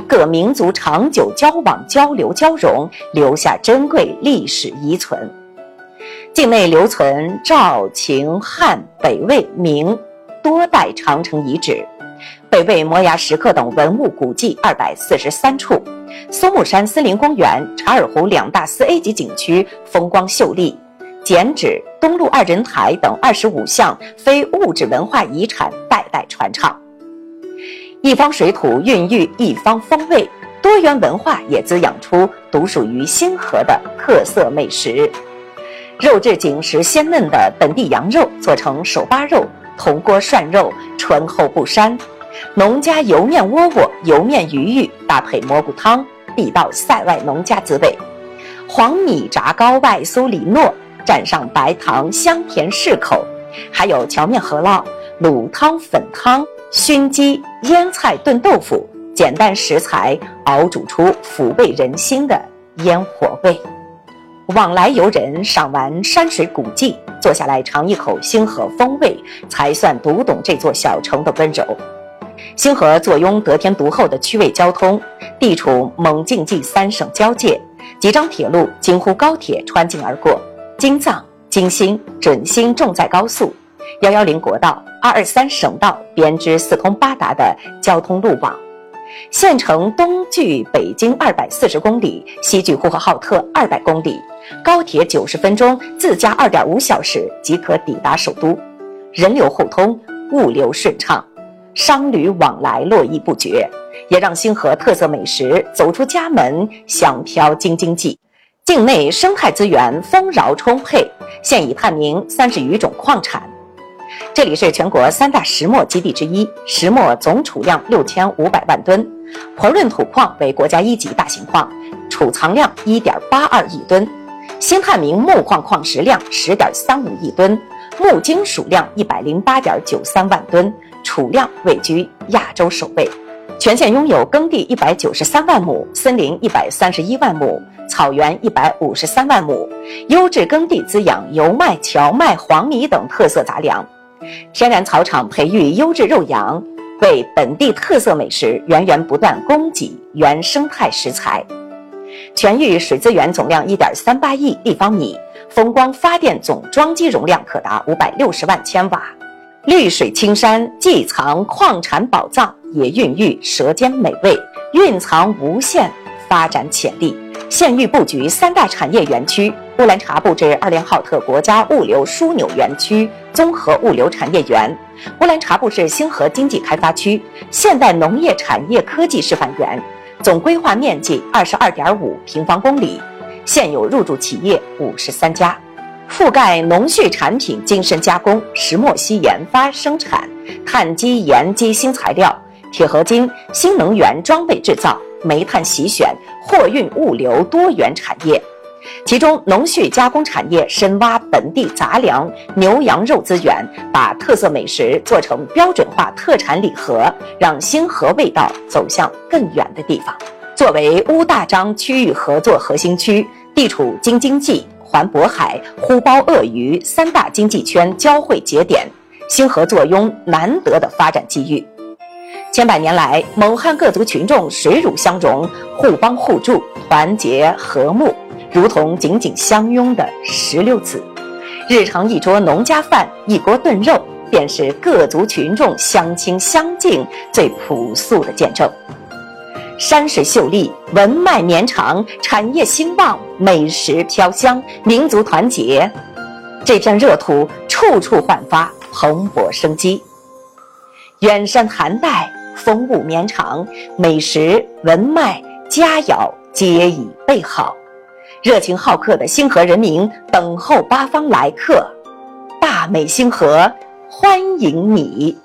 各民族长久交往交流交融，留下珍贵历史遗存。境内留存赵、秦、汉、北魏、明多代长城遗址，北魏摩崖石刻等文物古迹243处，松木山森林公园、查尔湖2大4A 级景区风光秀丽，剪纸、东路2人台等25项非物质文化遗产代代传唱。一方水土孕育一方风味，多元文化也滋养出独属于星河的特色美食。肉质紧实鲜嫩的本地羊肉做成手扒肉、铜锅涮肉，醇厚不膻；农家油面窝窝、油面鱼鱼搭配蘑菇汤，地道塞外农家滋味。黄米炸糕外酥里糯，蘸上白糖，香甜适口。还有荞面饸饹、卤汤、粉汤、熏鸡、腌菜炖豆腐，简单食材熬煮出抚慰人心的烟火味。往来游人赏完山水古迹，坐下来尝一口星河风味，才算读懂这座小城的温柔。星河坐拥得天独厚的区位交通，地处蒙晋冀3省交界，几张铁路京沪高铁穿境而过，京藏、京新、准新重载高速、110国道、223省道编织四通八达的交通路网。县城东距北京240公里，西距呼和浩特200公里，高铁90分钟，自驾2.5小时即可抵达首都，人流互通，物流顺畅，商旅往来络绎不绝，也让星河特色美食走出家门，香飘京津冀。境内生态资源丰饶充沛，现已探明30余种矿产。这里是全国3大石墨基地之一，石墨总储量6500万吨，婆润土矿为国家1级大型矿，储藏量1.82亿吨，新探明木矿矿石量10.35亿吨，木金属量108.93万吨，储量位居亚洲首位。全县拥有耕地193万亩，森林131万亩，草原153万亩，优质耕地滋养油麦、荞麦、黄米等特色杂粮，天然草场培育优质肉羊，为本地特色美食源源不断供给原生态食材。全域水资源总量1.38亿立方米，风光发电总装机容量可达560万千瓦。绿水青山既藏矿产宝藏，也孕育舌尖美味，蕴藏无限发展潜力。县域布局3大产业园区：乌兰察布至2连浩特国家物流枢纽园区综合物流产业园、乌兰察布至星河经济开发区现代农业产业科技示范园，总规划面积22.5平方公里，现有入驻企业53家。覆盖农畜产品精深加工、石墨烯研发生产、碳基盐基新材料、铁合金、新能源装备制造、煤炭洗选、货运物流多元产业。其中农畜加工产业深挖本地杂粮、牛羊肉资源，把特色美食做成标准化特产礼盒，让星河味道走向更远的地方。作为乌大章区域合作核心区，地处京津冀、环渤海、呼包鄂渝3大经济圈交汇节点，星河坐拥难得的发展机遇。千百年来，蒙汉各族群众水乳相融，互帮互助，团结和睦，如同紧紧相拥的石榴籽。日常一桌农家饭，一锅炖肉，便是各族群众相亲相敬最朴素的见证。山水秀丽，文脉绵长，产业兴旺，美食飘香，民族团结，这片热土处处焕发蓬勃生机。远山寒带，风物绵长，美食文脉佳肴皆已备好，热情好客的星河人民等候八方来客，大美星河欢迎你。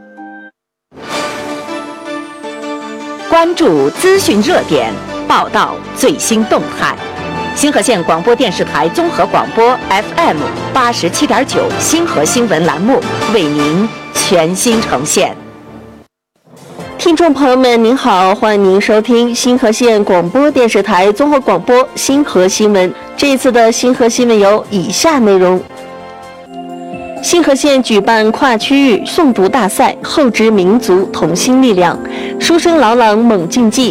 关注资讯热点，报道最新动态。星河县广播电视台综合广播 FM 87.9星河新闻栏目为您全新呈现。 听众朋友们您好，欢迎您收听星河县广播电视台综合广播星河新闻。这一次的星河新闻有以下内容：星河县举办跨区域诵读大赛，厚植民族同心力量，书声朗朗蒙晋冀。